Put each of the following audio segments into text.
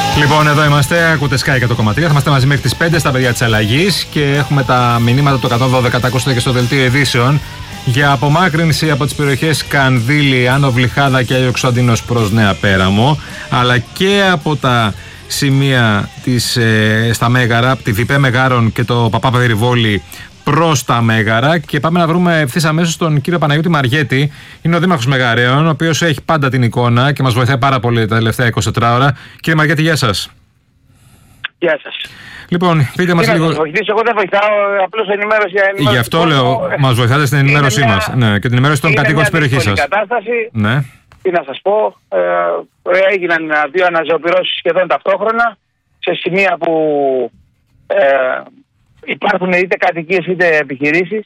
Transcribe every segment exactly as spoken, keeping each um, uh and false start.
Λοιπόν, εδώ είμαστε, ακούτε Sky εκατό κόμμα τρία. Θα είμαστε μαζί μέχρι τις πέντε στα παιδιά της αλλαγής και έχουμε τα μηνύματα του εκατόν δώδεκα, τα ακούσατε και στο δελτίο ειδήσεων, για απομάκρυνση από τις περιοχές Κανδύλη, Άνω Βλυχάδα και Άγιο Κωνσταντίνος προς Νέα Πέραμο, αλλά και από τα σημεία της, ε, στα Μέγαρα, από τη Βιπέ Μεγάρων και το Παπά Περιβόλη προς τα Μέγαρα. Και πάμε να βρούμε ευθύς αμέσως τον κύριο Παναγιώτη Μαργέτη. Είναι ο Δήμαρχος Μεγαρέων, ο οποίος έχει πάντα την εικόνα και μας βοηθάει πάρα πολύ τα τελευταία εικοσιτέσσερα ώρα. Κύριε Μαργέτη, γεια σας. Γεια σας. Λοιπόν, πείτε μας λίγο. Να σας βοηθήσω, εγώ δεν βοηθάω, απλώς ενημέρωση για ενημέρωση. Γι' αυτό λέω, μας βοηθάτε στην ενημέρωσή μας. Ναι, και την ενημέρωση των κατοίκων της περιοχής σας. Είναι μια κατάσταση. Ναι. Τι να σας πω, ε, έγιναν δύο αναζωοποιήσεις σχεδόν ταυτόχρονα σε σημεία που ε, υπάρχουν είτε κατοικίες είτε επιχειρήσεις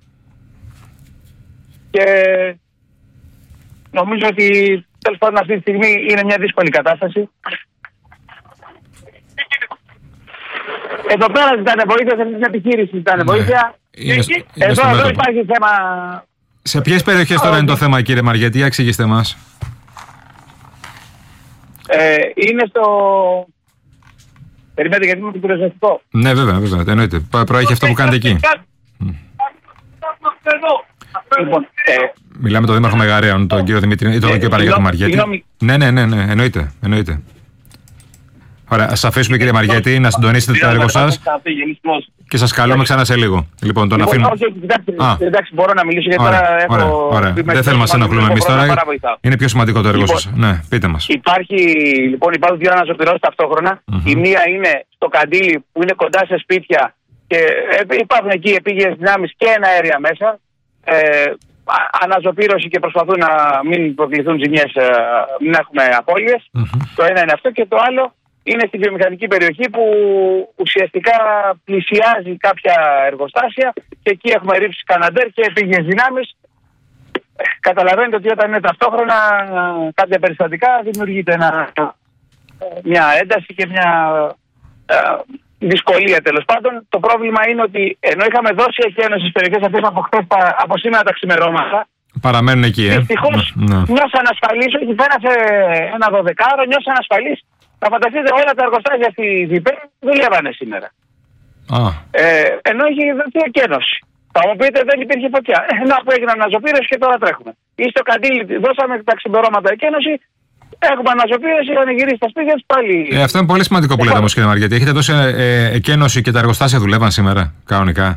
και νομίζω ότι τέλος πάντων αυτή τη στιγμή είναι μια δύσκολη κατάσταση. Εδώ πέρα ζητάνε βοήθεια, σε αυτή την επιχείρηση ζητάνε ναι. βοήθεια. Είναι, είναι εδώ, εδώ υπάρχει θέμα. Σε ποιες περιοχές τώρα είναι το θέμα, κύριε Μαργέτη, για εξηγήστε μας. Ε, είναι στο... Περιμένετε γιατί είμαι το πυροσβεστικό. Ναι, βέβαια, βέβαια, εννοείται. Προέχει αυτό που κάνετε εκεί. Λοιπόν, ε, Μιλάμε τον Δήμαρχο Μεγαρέων, τον κύριο Δημήτρη, ή τον κύριο Παναγιώτη Μαργέτη. Ναι, ναι, ναι, ναι, εννοείται, εννοείται. Ωραία, ας αφήσουμε, κύριε Μαργέτη, να συντονίσετε το έργο σας και σας καλούμε ξανά σε λίγο. Λοιπόν, τον αφήνω. Όχι, κοιτάξτε, εντάξει, μπορώ να μιλήσω γιατί τώρα έχω... Ωραία, δεν θέλουμε να σε ενοχλούμε εμείς τώρα. Είναι πιο σημαντικό το έργο σας. Ναι, πείτε μας. Υπάρχει, λοιπόν, υπάρχουν δύο αναζωπηρώσεις ταυτόχρονα. Η μία είναι στο Καντήλι που είναι κοντά σε σπίτια και υπάρχουν εκεί επίγειες δυνάμεις και ένα αέρια μέσα. Αναζωπήρωση και προσπαθούν να μην προκληθούν ζημιές, μην έχουμε απώλειες. Το ένα είναι αυτό και το άλλο είναι στη βιομηχανική περιοχή που ουσιαστικά πλησιάζει κάποια εργοστάσια και εκεί έχουμε ρίψει καναντέρ και επίγειες δυνάμεις. Καταλαβαίνετε ότι όταν είναι ταυτόχρονα κάποια περιστατικά δημιουργείται ένα, μια ένταση και μια ε, δυσκολία τέλος πάντων. Το πρόβλημα είναι ότι ενώ είχαμε δώσει εκένωση στις περιοχές αυτές από, χθες, από σήμερα τα ξημερώματα, παραμένουν εκεί, ε. Δυστυχώς ναι. νιώσαν ασφαλείς, όχι πέρασε ένα δωδεκάρο, νιώσαν ασφαλείς. Να φανταστείτε όλα τα εργοστάσια στη Βιπέ δουλεύανε σήμερα. Ah. Ε, ενώ είχε δοθεί εκένωση. Θα μου πείτε δεν υπήρχε φωτιά. Να που έγιναν αναζωπήρες και τώρα τρέχουμε. Ή στο Καντήλι δώσαμε τα ξημερώματα εκένωση, έχουμε αναζωπήρες, είχαν γυρίσει στα σπίτια τους πάλι. Ε, αυτό είναι πολύ σημαντικό που λέτε όμως, κύριε Μαργέτη. Έχετε δώσει ε, εκένωση και τα εργοστάσια δουλεύαν σήμερα, κανονικά.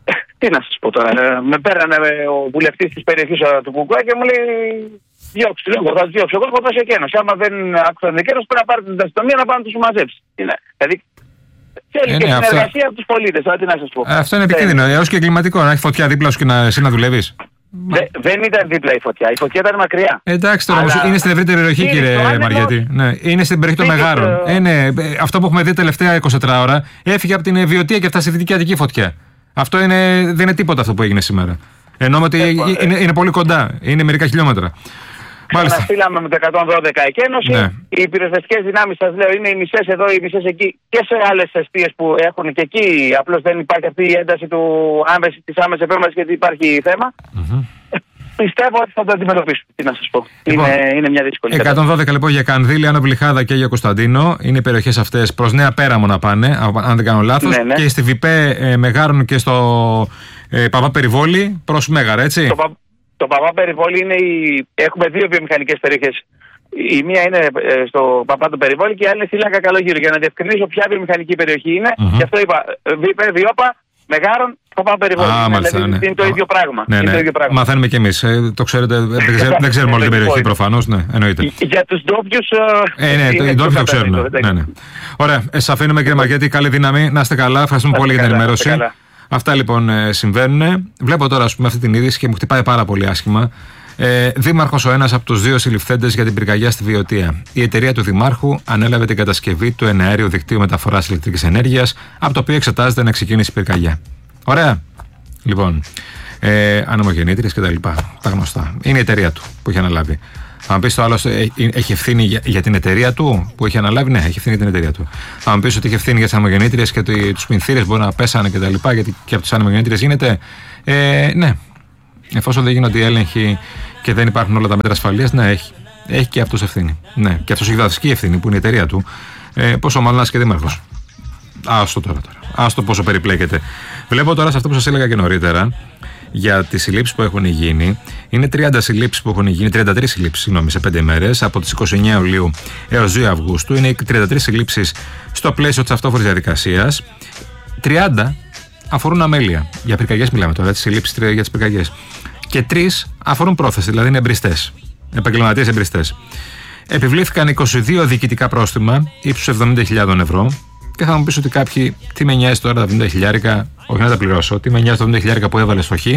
Τι να σας πω τώρα. Ε, με πέρανε ο βουλευτής της περιοχής του Κουκουέ και μου λέει. Διώξου, λέω, θα του διώξω. Εγώ έχω δώσει εκένωση. Άμα δεν άκουσαν την εκένωση, πρέπει να πάρετε την αστυνομία να πάνε να του μαζέψει. Δηλαδή, θέλει ε, και ναι, συνεργασία από του πολίτες. Τι να σας πω. Αυτό είναι επικίνδυνο. Έω και εγκληματικό. Να έχει φωτιά δίπλα σου και να, εσύ να δουλεύει. Δε, δεν ήταν δίπλα η φωτιά. Η φωτιά ήταν μακριά. Εντάξει τώρα, αλλά... είναι στην ευρύτερη περιοχή, κύριε Μαργέτη. Ναι, είναι στην περιοχή των Μεγάρων. Το... Ε, ναι, αυτό που έχουμε δει τελευταία εικοσιτέσσερα ώρα έφυγε από την Βιωτία και φτάσει στη Δυτική Αττική φωτιά. Αυτό είναι, δεν είναι τίποτα αυτό που έγινε σήμερα. Ενώ ότι ε, είναι, είναι πολύ κοντά. Είναι μερικά χιλιόμετρα. Ξαναστήλαμε με το εκατόν δώδεκα εκένωση. Ναι. Οι πυροσβεστικές δυνάμεις, σας λέω, είναι οι μισές εδώ, οι μισές εκεί και σε άλλες αιστείες που έχουν και εκεί. Απλώς δεν υπάρχει αυτή η ένταση του άμεση, της άμεσης επέμβασης γιατί υπάρχει θέμα. Mm-hmm. Πιστεύω ότι θα το αντιμετωπίσουμε. Τι να σας πω. Λοιπόν, είναι, είναι μια δύσκολη εκατόν δώδεκα κατάσταση. Λοιπόν για Κανδύλη, Άνω Βλυχάδα και Άγιο Κωνσταντίνο. Είναι οι περιοχές αυτές προς Νέα Πέραμο να πάνε, αν δεν κάνω λάθος. Ναι, ναι. Και στη Βιπέ ε, Μεγάρων και στο ε, Παπά Περιβόλη προς Μέγαρα, έτσι. Το, το Παπά Περιβόλη είναι η... Έχουμε δύο βιομηχανικές περιοχές. Η μία είναι ε, στο Παπά του Περιβόλη και η άλλη είναι στη Λάκα Καλογύρου. Για να διευκρινίσω ποια βιομηχανική περιοχή είναι, mm-hmm. γι' αυτό είπα Βιπέ, Βιόπα, Μεγάρων, Παπά Περιβόλη. Ah, είναι, δηλαδή, ναι. είναι το ίδιο πράγμα. Ναι, ναι. Το ίδιο πράγμα. Μαθαίνουμε κι εμείς. Ε, το ξέρετε, δεν, ξέρ, δεν ξέρουμε όλη την περιοχή προφανώς. Ναι, εννοείται. Για τους ντόπιους. Ε, ναι, οι ντόπιοι το ξέρουν. Ναι, ναι. Ωραία. Σας αφήνουμε, κύριε Μαργέτη. Καλή δύναμη. Να είστε καλά. Ευχαριστούμε πολύ για την ενημέρωση. Αυτά λοιπόν συμβαίνουν. Βλέπω τώρα, ας πούμε, αυτή την είδηση και μου χτυπάει πάρα πολύ άσχημα. Ε, Δήμαρχος ο ένας από τους δύο συλληφθέντες για την πυρκαγιά στη Βιωτία. Η εταιρεία του Δημάρχου ανέλαβε την κατασκευή του εναέριου δικτύου μεταφοράς ηλεκτρικής ενέργειας, από το οποίο εξετάζεται να ξεκίνησε η πυρκαγιά. Ωραία. Λοιπόν, ε, ανεμογεννήτριες και τα λοιπά. Τα γνωστά. Είναι η εταιρεία του που έχει αναλάβει. Θα μου πει το άλλο, έχει ευθύνη για, για την εταιρεία του που έχει αναλάβει. Ναι, έχει ευθύνη για την εταιρεία του. Θα μου πει ότι έχει ευθύνη για τις ανεμογεννήτριες και τους πινθύρες μπορεί να πέσανε και τα λοιπά, γιατί και από τις ανεμογεννήτριες γίνεται. Ε, ναι. Εφόσον δεν γίνονται οι έλεγχοι και δεν υπάρχουν όλα τα μέτρα ασφαλείας, ναι, έχει. Έχει και αυτός ευθύνη. Ναι, και αυτός έχει διδασκή ευθύνη που είναι η εταιρεία του Ε, πόσο μάλλον να είσαι και δήμαρχος. Άστο τώρα, τώρα. Άστο πόσο περιπλέκεται. Βλέπω τώρα σε αυτό που σας έλεγα και νωρίτερα για τις συλλήψεις που έχουν γίνει. Είναι τριάντα συλλήψεις που έχουν γίνει, τριάντα τρεις συλλήψεις, συγγνώμη, σε πέντε ημέρες, από τις είκοσι εννέα Ιουλίου έως δύο Αυγούστου. Είναι τριάντα τρεις συλλήψεις στο πλαίσιο της αυτόφορης διαδικασίας. τριάντα αφορούν αμέλεια. Για πυρκαγιές μιλάμε τώρα, τις συλλήψεις για τις πυρκαγιές. Και τρεις αφορούν πρόθεση, δηλαδή είναι εμπριστές, επαγγελματίες εμπριστές. Επιβλήθηκαν είκοσι δύο διοικητικά πρόστιμα ύψους εβδομήντα χιλιάδες ευρώ. Και θα μου πεις ότι κάποιοι, τι με νοιάζει τώρα τα εβδομήντα χιλιάρικα, όχι να τα πληρώσω, τι με νοιάζει τα εβδομήντα χιλιάρικα που έβαλε στο χ,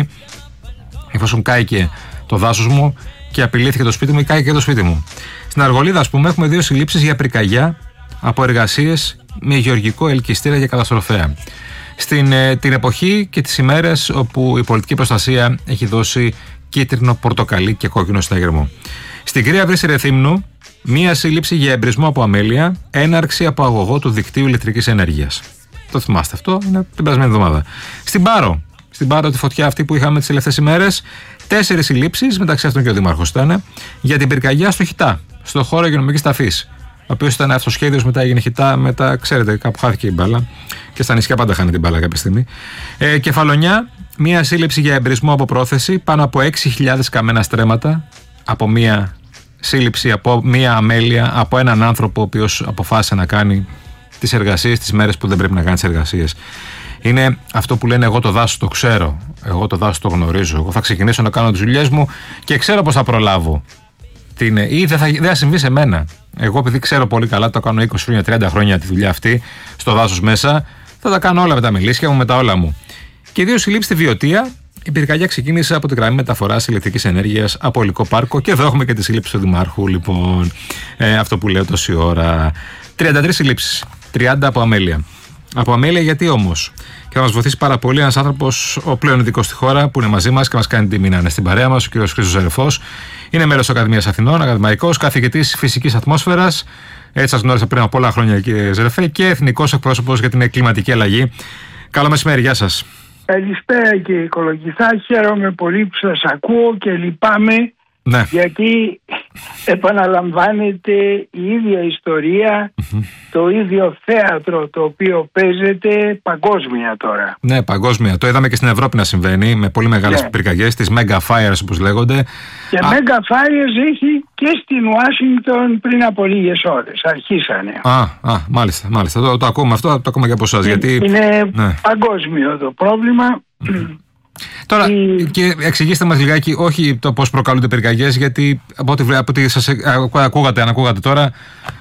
εφόσον κάηκε το δάσος μου και απειλήθηκε το σπίτι μου ή κάηκε και το σπίτι μου. Στην Αργολίδα, ας πούμε, έχουμε δύο συλλήψεις για πυρκαγιά από εργασίες με γεωργικό ελκυστήρα για καταστροφέα. Στην ε, την εποχή και τις ημέρες όπου η πολιτική προστασία έχει δώσει κίτρινο, πορτοκαλί και κόκκινο συναγερμό. Στην Κρία Βρύση Ρεθύμνου, μία σύλληψη για εμπρισμό από αμέλεια, έναρξη από αγωγό του δικτύου ηλεκτρικής ενέργειας. Το θυμάστε αυτό, είναι την περασμένη εβδομάδα. Στην Πάρο, στην Πάρο τη φωτιά αυτή που είχαμε τις τελευταίες ημέρες, τέσσερις συλλήψεις, μεταξύ αυτών και ο Δήμαρχος ήταν, για την πυρκαγιά στο Χιτά, στο χώρο υγειονομικής ταφής. Ο οποίος ήταν αυτοσχέδιος, μετά έγινε Χιτά, μετά ξέρετε, κάπου χάθηκε η μπάλα. Και στα νησιά πάντα χάνει την μπάλα κάποια στιγμή. Ε, Κεφαλονιά, μία σύλληψη για εμπρισμό από πρόθεση, πάνω από έξι χιλιάδες καμένα στρέμματα, από μία σύλληψη, από μία αμέλεια, από έναν άνθρωπο ο οποίος αποφάσισε να κάνει τις εργασίες τις μέρες που δεν πρέπει να κάνει τις εργασίες. Είναι αυτό που λένε: εγώ το δάσος το ξέρω, εγώ το δάσος το γνωρίζω. Εγώ θα ξεκινήσω να κάνω τις δουλειές μου και ξέρω πώς θα προλάβω. Τι είναι, ή δεν θα, δεν θα συμβεί σε μένα. Εγώ, επειδή ξέρω πολύ καλά, το κάνω είκοσι χρόνια, τριάντα χρόνια τη δουλειά αυτή, στο δάσος μέσα, θα τα κάνω όλα με τα μελίσια μου, με τα όλα μου. Και δύο συλλήψεις στη Βιωτία. Η πυρκαγιά ξεκίνησε από την γραμμή μεταφοράς ηλεκτρικής ενέργειας από Υλικό Πάρκο και εδώ έχουμε και τη σύλληψη του Δημάρχου. Λοιπόν, ε, αυτό που λέω τόση ώρα. τριάντα τρεις συλλήψεις, τριάντα από αμέλεια. Από αμέλεια γιατί όμως? Και θα μας βοηθήσει πάρα πολύ ένας άνθρωπος, ο πλέον ειδικός στη χώρα, που είναι μαζί μας και μας κάνει τιμή να είναι στην παρέα μας, ο κ. Χρήστος Ζερεφός. Είναι μέλος της Ακαδημίας Αθηνών, ακαδημαϊκός, καθηγητής φυσικής ατμόσφαιρας. Έτσι σας γνώρισα πριν από πολλά χρόνια, κύριε Ζερεφέ, και εθνικός εκπρόσωπος για την κλιματική αλλαγή. Καλό μεσημέρι, γεια σας. Καλησπέρα κύριε Κολοκυθά, χαίρομαι πολύ που σας ακούω και λυπάμαι, ναι, γιατί επαναλαμβάνεται η ίδια ιστορία, mm-hmm. το ίδιο θέατρο το οποίο παίζεται παγκόσμια τώρα. Ναι, παγκόσμια. Το είδαμε και στην Ευρώπη να συμβαίνει με πολύ μεγάλες, ναι, πυρκαγιές, τις Mega Fires όπως λέγονται. Και Α... Mega Fires έχει και στην Ουάσιγκτον πριν από λίγες ώρες. Αρχίσανε. Α, α μάλιστα, μάλιστα. Το, το ακούμε αυτό, το ακούμε και από εσάς. Γιατί... Είναι ναι. παγκόσμιο το πρόβλημα. Mm-hmm. Τώρα, η... και εξηγήστε μας λιγάκι, όχι το πώς προκαλούνται πυρκαγιές, γιατί από ό,τι, από ό,τι σας ακούγατε, αν ακούγατε τώρα,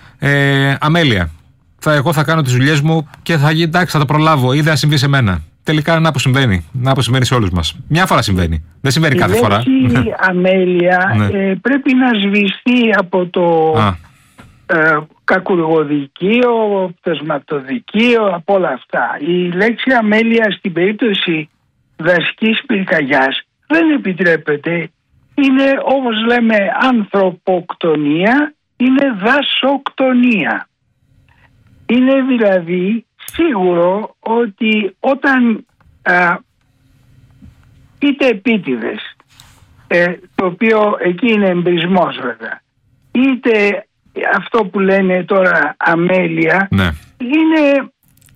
ε, αμέλεια. Θα, εγώ θα κάνω τις δουλειές μου και θα γίνει, εντάξει, θα το προλάβω, ή δεν συμβεί σε μένα. Τελικά να που συμβαίνει, να που συμβαίνει σε όλους μας. Μια φορά συμβαίνει, δεν συμβαίνει η κάθε φορά. Η αμέλεια ναι. ε, πρέπει να σβηστεί από το ε, κακουργοδικείο, πτεσματοδικείο, από όλα αυτά. Η λέξη αμέλεια στην περίπτωση δασικής πυρκαγιάς δεν επιτρέπεται. Είναι, όπως λέμε, ανθρωποκτονία, είναι δασοκτονία. Είναι δηλαδή σίγουρο ότι όταν α, είτε επίτηδες, ε, το οποίο εκεί είναι εμπρισμός βέβαια, είτε αυτό που λένε τώρα αμέλεια, ναι, είναι,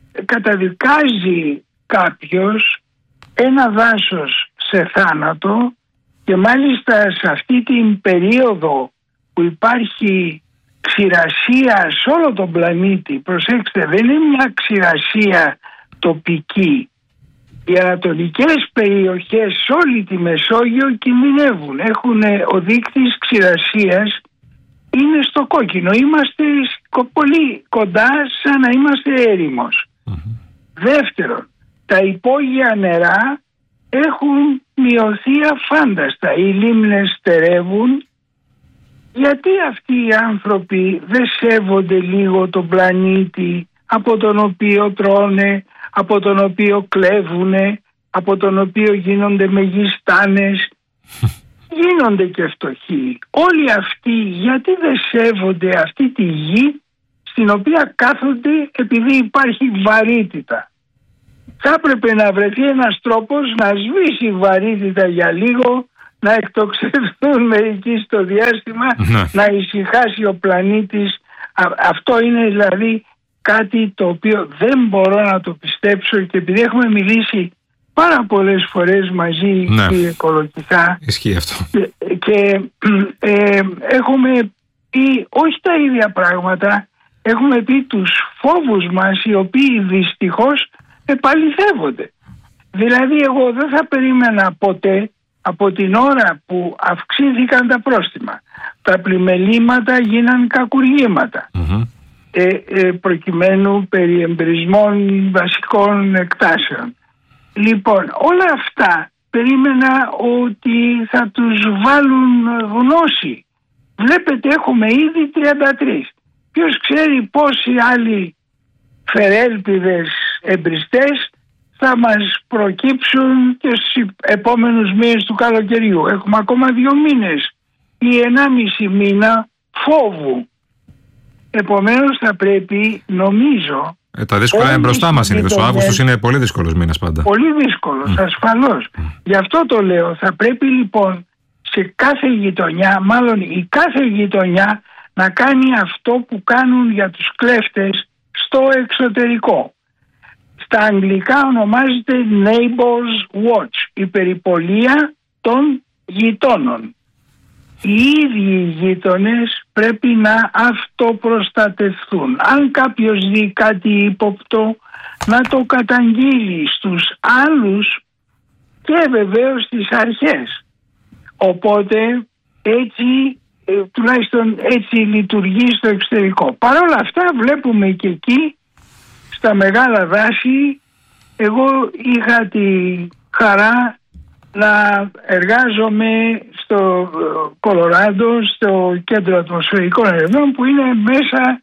καταδικάζει κάποιος ένα δάσος σε θάνατο, και μάλιστα σε αυτή την περίοδο που υπάρχει ξηρασία σε όλο τον πλανήτη. Προσέξτε, δεν είναι μια ξηρασία τοπική. Οι ανατολικές περιοχές σε όλη τη Μεσόγειο κινδυνεύουν. Έχουν, ο δείκτης ξηρασίας είναι στο κόκκινο. Είμαστε πολύ κοντά, σαν να είμαστε έρημος. Mm-hmm. Δεύτερον, τα υπόγεια νερά έχουν μειωθεί αφάνταστα. Οι λίμνες στερεύουν. Γιατί αυτοί οι άνθρωποι δεν σέβονται λίγο τον πλανήτη από τον οποίο τρώνε, από τον οποίο κλέβουνε, από τον οποίο γίνονται μεγιστάνες, γίνονται και φτωχοί. Όλοι αυτοί γιατί δεν σέβονται αυτή τη γη στην οποία κάθονται επειδή υπάρχει βαρύτητα? Θα έπρεπε να βρεθεί ένας τρόπος να σβήσει βαρύτητα για λίγο, να εκτοξευθούν μερικοί στο διάστημα, ναι, να ησυχάσει ο πλανήτης. Α, αυτό είναι δηλαδή κάτι το οποίο δεν μπορώ να το πιστέψω, και επειδή έχουμε μιλήσει πάρα πολλές φορές μαζί, ναι, κύριε Κολοκυθά, ισχύει αυτό, και, και ε, έχουμε πει όχι τα ίδια πράγματα, έχουμε πει τους φόβους μας, οι οποίοι δυστυχώς επαληθεύονται. Δηλαδή εγώ δεν θα περίμενα ποτέ, από την ώρα που αυξήθηκαν τα πρόστιμα, τα πλημελήματα γίναν κακουργήματα, mm-hmm. ε, ε, προκειμένου περί εμπρισμών βασικών εκτάσεων. Λοιπόν, όλα αυτά περίμενα ότι θα τους βάλουν γνώση. Βλέπετε, έχουμε ήδη τριάντα τρία. Ποιος ξέρει πόσοι άλλοι φερέλπιδες εμπριστές θα μας προκύψουν και στους επόμενους μήνες του καλοκαιριού. Έχουμε ακόμα δύο μήνες ή ενάμιση μήνα φόβου. Επομένως θα πρέπει, νομίζω... Ε, τα δύσκολα είναι μπροστά μας. Ο Αύγουστος είναι πολύ δύσκολος μήνας πάντα. Πολύ δύσκολος, mm. ασφαλώς. Mm. Γι' αυτό το λέω. Θα πρέπει λοιπόν σε κάθε γειτονιά, μάλλον η κάθε γειτονιά, να κάνει αυτό που κάνουν για τους κλέφτες στο εξωτερικό. Στα αγγλικά ονομάζεται Neighbors Watch, η περιπολία των γειτόνων. Οι ίδιοι οι γείτονες πρέπει να αυτοπροστατευτούν. Αν κάποιος δει κάτι ύποπτο, να το καταγγείλει στους άλλους και βεβαίως στις αρχές. Οπότε έτσι, ε, τουλάχιστον έτσι λειτουργεί στο εξωτερικό. Παρ' όλα αυτά βλέπουμε και εκεί, στα μεγάλα δάση, εγώ είχα τη χαρά να εργάζομαι στο Κολοράντο, στο Κέντρο Ατμοσφαιρικών Ερευνών, που είναι μέσα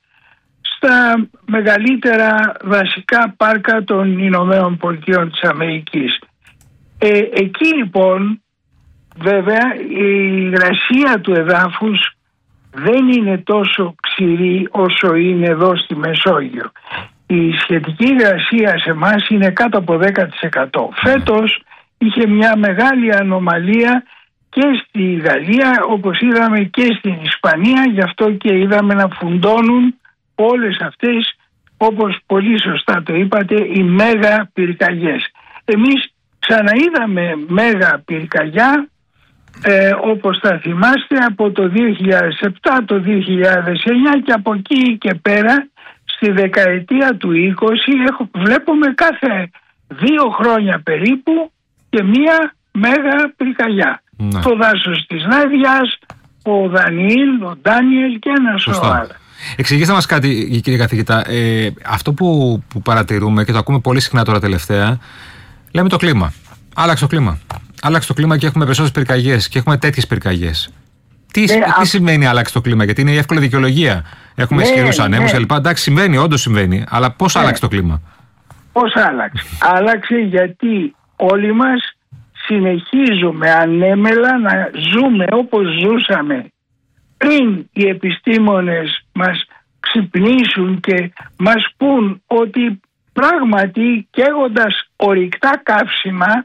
στα μεγαλύτερα δασικά πάρκα των Ηνωμένων Πολιτειών της Αμερικής. Ε, εκεί λοιπόν βέβαια η υγρασία του εδάφους δεν είναι τόσο ξηρή όσο είναι εδώ στη Μεσόγειο. Η σχετική υγρασία σε εμάς είναι κάτω από δέκα τοις εκατό. Φέτος είχε μια μεγάλη ανομαλία και στη Γαλλία, όπως είδαμε και στην Ισπανία, γι' αυτό και είδαμε να φουντώνουν όλες αυτές, όπως πολύ σωστά το είπατε, οι μέγα πυρκαγιές. Εμείς ξαναείδαμε μέγα πυρκαγιά, ε, όπως θα θυμάστε, από το δύο χιλιάδες επτά, το δύο χιλιάδες εννιά, και από εκεί και πέρα στη δεκαετία του είκοσι έχω, βλέπουμε κάθε δύο χρόνια περίπου και μία μέγα πυρκαγιά. Ναι. Το δάσος της Νάδιας, ο Δανιήλ, ο Ντάνιελ και ένα σωρό άλλα. Εξηγήστε μας κάτι, κύριε καθηγητά. Ε, αυτό που, που παρατηρούμε και το ακούμε πολύ συχνά τώρα τελευταία, λέμε το κλίμα. Άλλαξε το κλίμα. Άλλαξε το κλίμα και έχουμε περισσότερες πυρκαγιές και έχουμε τέτοιες πυρκαγιές. Τι, ε, τι α... σημαίνει άλλαξε το κλίμα, γιατί είναι η εύκολη δικαιολογία. Έχουμε ισχυρούς ναι, ανέμους, ναι. κλπ. Εντάξει, συμβαίνει, όντως συμβαίνει. Αλλά πώς ναι. άλλαξε το κλίμα? Πώς άλλαξε? Άλλαξε γιατί όλοι μας συνεχίζουμε ανέμελα να ζούμε όπως ζούσαμε πριν οι επιστήμονες μας ξυπνήσουν και μας πούν ότι πράγματι καίγοντας ορυκτά καύσιμα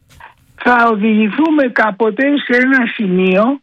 θα οδηγηθούμε κάποτε σε ένα σημείο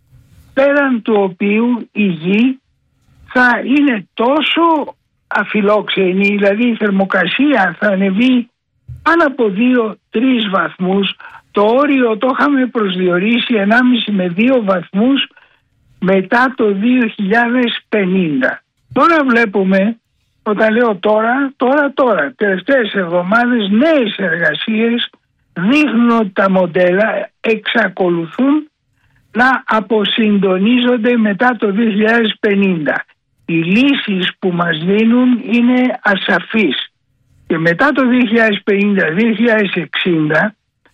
πέραν του οποίου η γη θα είναι τόσο αφιλόξενη, δηλαδή η θερμοκρασία θα ανεβεί πάνω από δύο τρεις βαθμούς. Το όριο το είχαμε προσδιορίσει ενάμιση με δύο βαθμούς μετά το δύο χιλιάδες πενήντα. Τώρα βλέπουμε, όταν λέω τώρα, τώρα, τώρα, τελευταίες εβδομάδες νέες εργασίες δείχνουν ότι τα μοντέλα εξακολουθούν να αποσυντονίζονται μετά το δύο χιλιάδες πενήντα. Οι λύσεις που μας δίνουν είναι ασαφείς. Και μετά το δύο χιλιάδες πενήντα δύο χιλιάδες εξήντα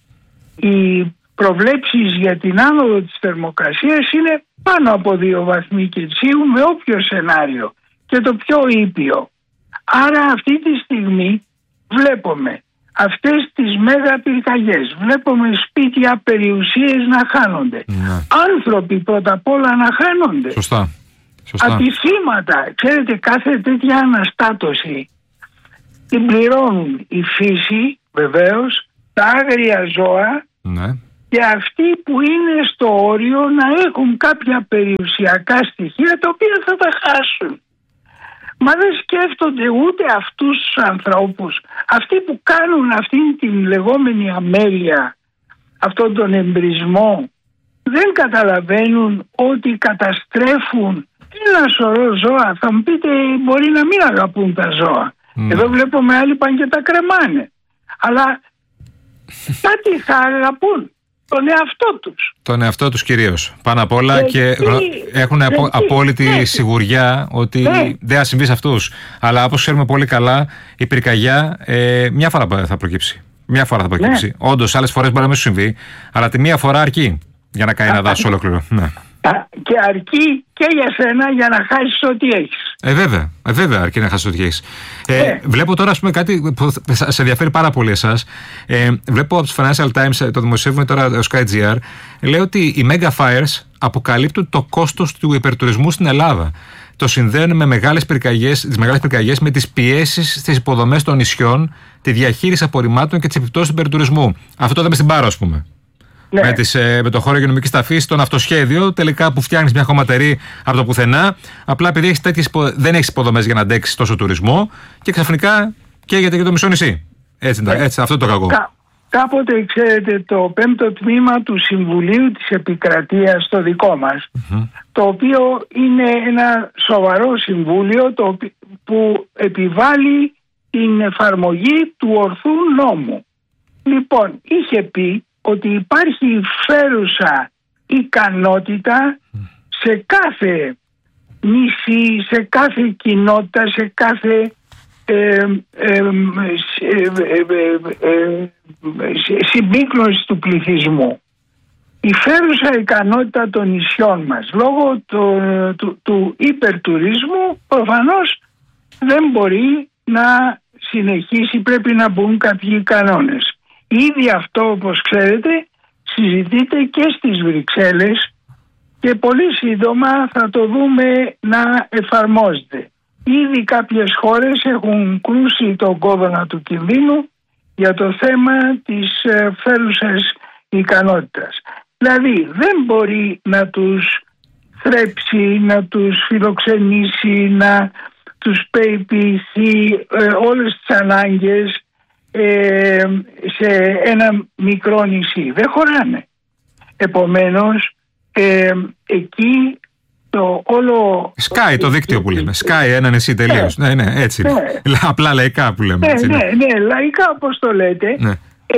οι προβλέψεις για την άνοδο της θερμοκρασίας είναι πάνω από δύο βαθμοί Κελσίου με όποιο σενάριο και το πιο ήπιο. Άρα αυτή τη στιγμή βλέπουμε αυτές τις μέγα πυρκαγιές, βλέπουμε σπίτια, περιουσίες να χάνονται. Ναι. Άνθρωποι πρώτα απ' όλα να χάνονται. Σωστά. Σωστά. Ατυχήματα. Ξέρετε, κάθε τέτοια αναστάτωση την πληρώνουν η φύση βεβαίως, τα άγρια ζώα, ναι. και αυτοί που είναι στο όριο να έχουν κάποια περιουσιακά στοιχεία τα οποία θα τα χάσουν. Μα δεν σκέφτονται ούτε αυτούς τους ανθρώπους, αυτοί που κάνουν αυτήν την λεγόμενη αμέλεια, αυτόν τον εμπρισμό, δεν καταλαβαίνουν ότι καταστρέφουν ένα σωρό ζώα. Θα μου πείτε, μπορεί να μην αγαπούν τα ζώα. Mm. Εδώ βλέπουμε άλλοι πάνε και τα κρεμάνε. Αλλά κάτι θα αγαπούν. Τον εαυτό τους. Τον εαυτό τους κυρίως. Πάνω απ' όλα και, και έχουν και απο, απόλυτη και σιγουριά ότι ναι. δεν θα συμβεί σε αυτούς. Αλλά όπως ξέρουμε πολύ καλά, η πυρκαγιά ε, μια φορά θα προκύψει. Μια φορά θα προκύψει. Ναι. Όντως, άλλες φορές μπορεί να μην σου συμβεί, αλλά τη μία φορά αρκεί για να κάνει ένα δάσος ολόκληρο. Ναι. Και αρκεί και για σένα για να χάσεις ό,τι έχεις. Ε, βέβαια, ε, βέβαια αρκεί να χάσεις ό,τι έχεις. Ε, ε. Βλέπω τώρα, ας πούμε, κάτι που σε ενδιαφέρει πάρα πολύ εσάς. Ε, βλέπω από τους Financial Times, το δημοσιεύουμε τώρα ο SkyGR, λέει ότι οι Mega Fires αποκαλύπτουν το κόστος του υπερτουρισμού στην Ελλάδα. Το συνδέουν με μεγάλες πυρκαγιές, τις μεγάλες πυρκαγιές με τις πιέσεις στις υποδομές των νησιών, τη διαχείριση απορριμμάτων και τις επιπτώσεις του υπερτουρισμού. Αυτό το είδαμε στην Πάρο, ας πούμε. Ναι. Με, τις, με το χώρο υγειονομικής ταφής, το ναυτοσχέδιο, τελικά που φτιάχνεις μια χωματερή από το πουθενά, απλά επειδή έχεις τέτοιες, δεν έχεις υποδομές για να αντέξεις τόσο τουρισμό και ξαφνικά καίγεται και το μισό νησί. Έτσι, ναι. έτσι αυτό το κακό. Κα, κάποτε, ξέρετε, το πέμπτο τμήμα του Συμβουλίου της Επικρατείας, το δικό μας, mm-hmm. το οποίο είναι ένα σοβαρό συμβούλιο το, που επιβάλλει την εφαρμογή του ορθού νόμου. Λοιπόν, είχε πει ότι υπάρχει φέρουσα ικανότητα σε κάθε νησί, σε κάθε κοινότητα, σε κάθε ε, ε, ε, ε, ε, συμπίκνωση του πληθυσμού. Η φέρουσα ικανότητα των νησιών μας λόγω το, του, του υπερτουρισμού προφανώς δεν μπορεί να συνεχίσει, πρέπει να μπουν κάποιοι κανόνες. Ήδη αυτό, όπως ξέρετε, συζητείται και στις Βρυξέλλες και πολύ σύντομα θα το δούμε να εφαρμόζεται. Ήδη κάποιες χώρες έχουν κρούσει τον κόδωνα του κινδύνου για το θέμα της φέρουσας ικανότητας. Δηλαδή δεν μπορεί να τους θρέψει, να τους φιλοξενήσει, να τους περιποιηθεί ε, όλες τις ανάγκες Ε, σε ένα μικρό νησί. Δεν χωράνε. Επομένως ε, εκεί το όλο... Σκάει το δίκτυο που λέμε. Σκάει ένα νησί τελείως. Ναι, ναι, έτσι. Ναι. Απλά λαϊκά που λέμε. Ναι, έτσι, ναι, ναι, ναι, λαϊκά όπως το λέτε. Ναι. Ε,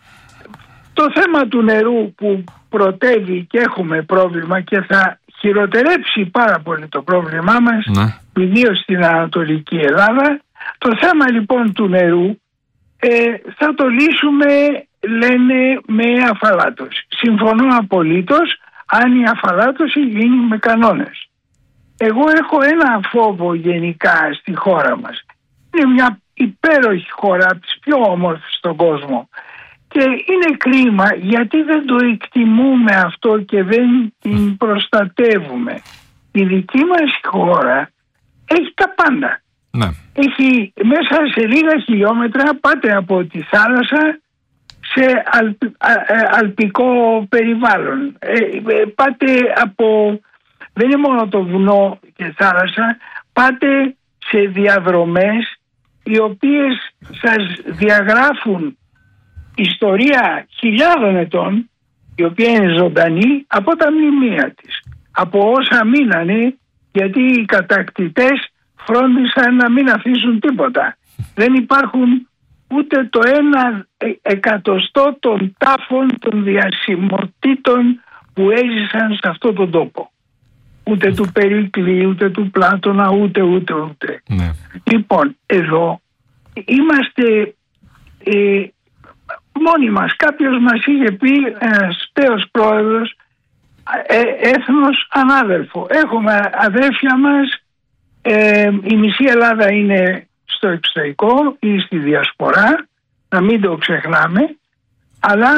το θέμα του νερού που πρωτεύει και έχουμε πρόβλημα και θα χειροτερέψει πάρα πολύ το πρόβλημά μας, ναι. ιδίως στην Ανατολική Ελλάδα. Το θέμα λοιπόν του νερού Ε, θα το λύσουμε, λένε, με αφαλάτωση. Συμφωνώ απολύτως αν η αφαλάτωση γίνει με κανόνες. Εγώ έχω ένα φόβο γενικά στη χώρα μας. Είναι μια υπέροχη χώρα, από τις πιο όμορφες στον κόσμο. Και είναι κρίμα γιατί δεν το εκτιμούμε αυτό και δεν την προστατεύουμε. Η δική μας χώρα έχει τα πάντα. Ναι. Έχει μέσα σε λίγα χιλιόμετρα, πάτε από τη θάλασσα σε αλπ, α, α, αλπικό περιβάλλον. Ε, ε, πάτε από, δεν είναι μόνο το βουνό και θάλασσα, πάτε σε διαδρομές οι οποίες σας διαγράφουν ιστορία χιλιάδων ετών, η οποία είναι ζωντανή από τα μνημεία της, από όσα μείνανε, γιατί οι κατακτητές φρόντισαν να μην αφήσουν τίποτα. Δεν υπάρχουν ούτε το ένα εκατοστό των τάφων των διασημοτήτων που έζησαν σε αυτόν τον τόπο. Ούτε του Περικλή, ούτε του Πλάτωνα, ούτε ούτε ούτε. Ναι. Λοιπόν, εδώ είμαστε ε, μόνοι μας. Κάποιος μας είχε πει, ένας τέος πρόεδρος, ε, έθνος ανάδελφο. Έχουμε αδέρφια μας, ε, η μισή Ελλάδα είναι στο εξωτερικό ή στη διασπορά, να μην το ξεχνάμε, αλλά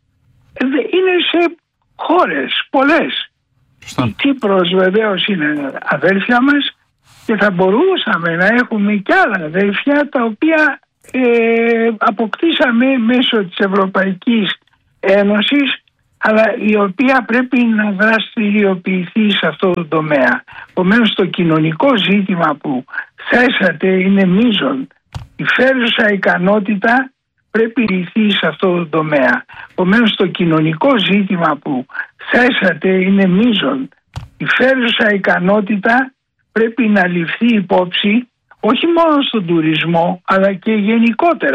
είναι σε χώρες πολλές. Η Κύπρος βεβαίως είναι αδέρφια μας και θα μπορούσαμε να έχουμε και άλλα αδέρφια τα οποία ε, αποκτήσαμε μέσω της Ευρωπαϊκής Ένωσης, αλλά η οποία πρέπει να δραστηριοποιηθεί σε αυτό το τομέα. Επομένως το κοινωνικό ζήτημα που θέσατε είναι μείζον. Η φέρουσα ικανότητα πρέπει να λυθεί σε αυτό το τομέα. Επομένως το κοινωνικό ζήτημα που θέσατε είναι μείζον. Η φέρουσα ικανότητα πρέπει να ληφθεί υπόψη όχι μόνο στον τουρισμό αλλά και γενικότερα.